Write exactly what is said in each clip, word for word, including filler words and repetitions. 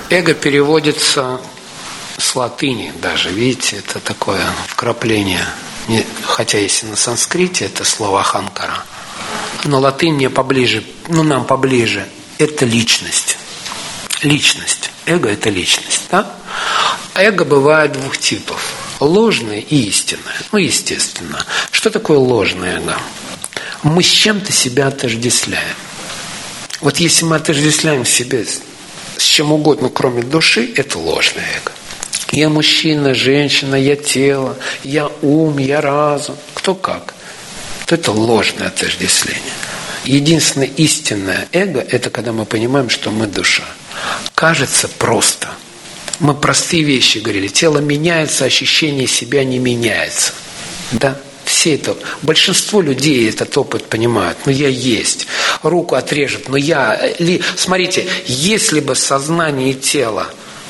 Эго переводится с латыни даже, видите, это такое вкрапление. Хотя если на санскрите это слово аханкара. Но латынь мне поближе, ну нам поближе. Это личность. Личность. Эго – это личность. Да? Эго бывает двух типов. Ложное и истинное. Ну, естественно. Что такое ложное эго? Мы с чем-то себя отождествляем. Вот если мы отождествляем себя с чем угодно, кроме души, это ложное эго. Я мужчина, женщина, я тело, я ум, я разум. Кто как. То это ложное отождествление. Единственное истинное эго – это когда мы понимаем, что мы душа. Кажется просто. Мы простые вещи говорили. Тело меняется, ощущение себя не меняется. Да? Все это, большинство людей этот опыт понимают. Но я есть. Руку отрежет, но я... Смотрите, если бы сознание и тело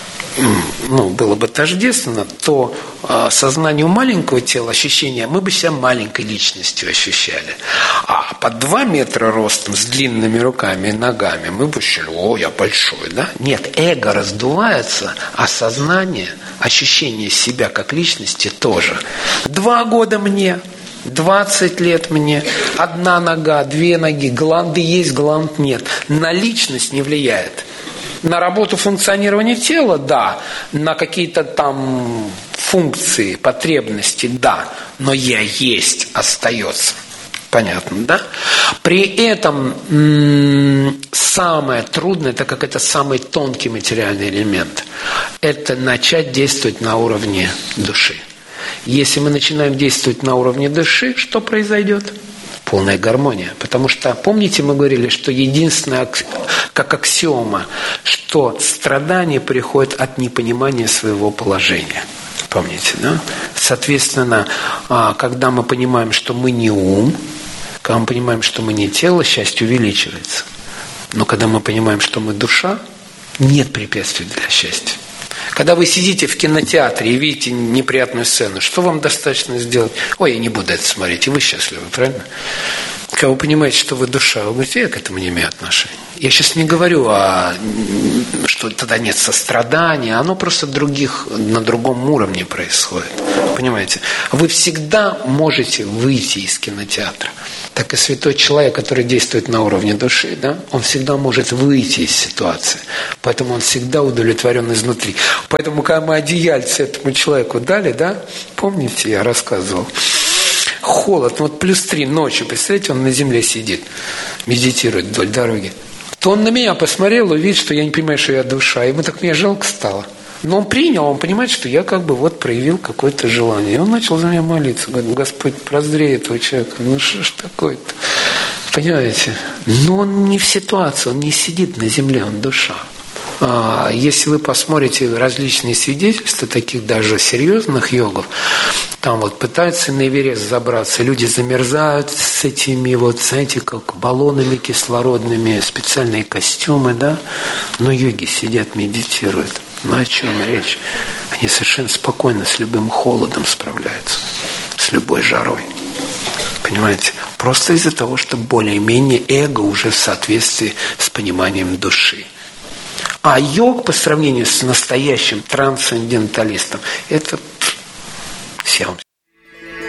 ну, было бы тождественно, то э, сознанию маленького тела, ощущения, мы бы себя маленькой личностью ощущали. А под два метра ростом, с длинными руками и ногами, мы бы ощущали, о, я большой, да? Нет, эго раздувается, а сознание, ощущение себя как личности тоже. Два года мне, двадцать лет мне, одна нога, две ноги, гланды есть, гланд нет. На личность не влияет. На работу функционирования тела, да. На какие-то там функции, потребности, да. Но я есть остается. Понятно, да? При этом м- самое трудное, так как это самый тонкий материальный элемент, это начать действовать на уровне души. Если мы начинаем действовать на уровне души, что произойдет? Полная гармония. Потому что, помните, мы говорили, что единственное, как аксиома, что страдание приходит от непонимания своего положения. Помните, да? Соответственно, когда мы понимаем, что мы не ум, когда мы понимаем, что мы не тело, счастье увеличивается. Но когда мы понимаем, что мы душа, нет препятствий для счастья. Когда вы сидите в кинотеатре и видите неприятную сцену, что вам достаточно сделать? Ой, я не буду это смотреть, и вы счастливы, правильно? Когда вы понимаете, что вы душа, вы говорите, я к этому не имею отношения. Я сейчас не говорю, о, что тогда нет сострадания, оно просто других, на другом уровне происходит. Понимаете? Вы всегда можете выйти из кинотеатра. Так и святой человек, который действует на уровне души, да, он всегда может выйти из ситуации. Поэтому он всегда удовлетворен изнутри. Поэтому, когда мы одеяльце этому человеку дали, да, помните, я рассказывал, холод, вот плюс три ночью, представляете, он на земле сидит, медитирует вдоль дороги. То он на меня посмотрел, увидел, что я не понимаю, что я душа. Ему так мне жалко стало. Но он принял, он понимает, что я как бы вот проявил какое-то желание. И он начал за меня молиться. Говорит, Господь, прозри этого человека. Ну что ж такое-то? Понимаете? Но он не в ситуации, он не сидит на земле, он душа. А если вы посмотрите различные свидетельства таких даже серьезных йогов, там вот пытаются на Эверест забраться, люди замерзают с этими вот, знаете, как баллонами кислородными, специальные костюмы, да, но йоги сидят, медитируют. Ну о чем речь? Они совершенно спокойно с любым холодом справляются, с любой жарой. Понимаете? Просто из-за того, что более-менее эго уже в соответствии с пониманием души. А йог по сравнению с настоящим трансценденталистом – это всем.